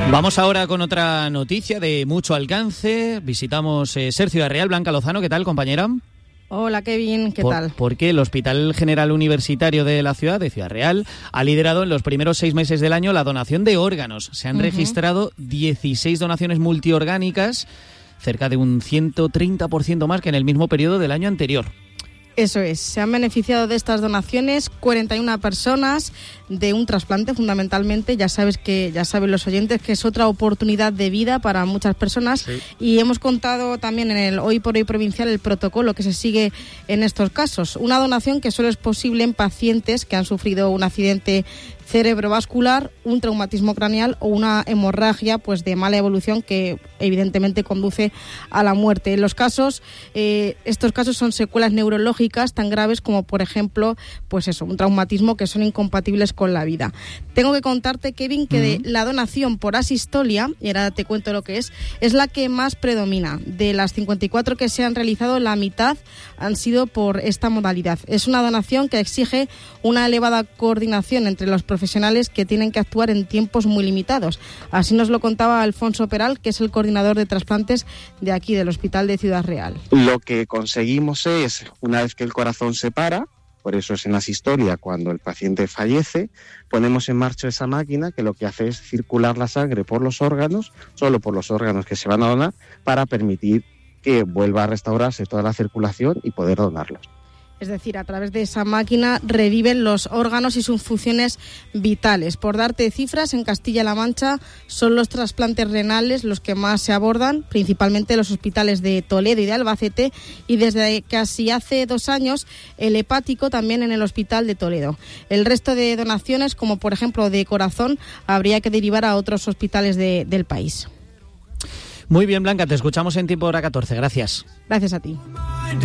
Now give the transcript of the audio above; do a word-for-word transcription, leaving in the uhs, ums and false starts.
Vamos ahora con otra noticia de mucho alcance. Visitamos eh, Ser Ciudad Real. Blanca Lozano, ¿qué tal, compañera? Hola, Kevin, ¿qué por, tal? Porque el Hospital General Universitario de la ciudad, de Ciudad Real, ha liderado en los primeros seis meses del año la donación de órganos. Se han uh-huh. registrado dieciséis donaciones multiorgánicas, cerca de un ciento treinta por ciento más que en el mismo periodo del año anterior. Eso es, se han beneficiado de estas donaciones cuarenta y una personas de un trasplante fundamentalmente. Ya sabes que ya saben los oyentes que es otra oportunidad de vida para muchas personas, sí. Y hemos contado también en el Hoy por Hoy provincial el protocolo que se sigue en estos casos. Una donación que solo es posible en pacientes que han sufrido un accidente cerebrovascular, un traumatismo craneal o una hemorragia pues de mala evolución que evidentemente conduce a la muerte. En los casos, eh, estos casos son secuelas neurológicas tan graves como, por ejemplo, pues eso, un traumatismo que son incompatibles con la vida. Tengo que contarte, Kevin, que uh-huh. de la donación por asistolia, y ahora te cuento lo que es, es la que más predomina. De las cincuenta y cuatro que se han realizado, la mitad han sido por esta modalidad. Es una donación que exige una elevada coordinación entre los profesionales que tienen que actuar en tiempos muy limitados. Así nos lo contaba Alfonso Peral, que es el coordinador de trasplantes de aquí, del Hospital de Ciudad Real. Lo que conseguimos es, una vez que el corazón se para, por eso es en asistolia, cuando el paciente fallece, ponemos en marcha esa máquina que lo que hace es circular la sangre por los órganos, solo por los órganos que se van a donar, para permitir que vuelva a restaurarse toda la circulación y poder donarlos. Es decir, a través de esa máquina reviven los órganos y sus funciones vitales. Por darte cifras, en Castilla-La Mancha son los trasplantes renales los que más se abordan, principalmente en los hospitales de Toledo y de Albacete, y desde casi hace dos años el hepático también en el Hospital de Toledo. El resto de donaciones, como por ejemplo de corazón, habría que derivar a otros hospitales de, del país. Muy bien, Blanca, te escuchamos en Tiempo Hora catorce. Gracias. Gracias a ti.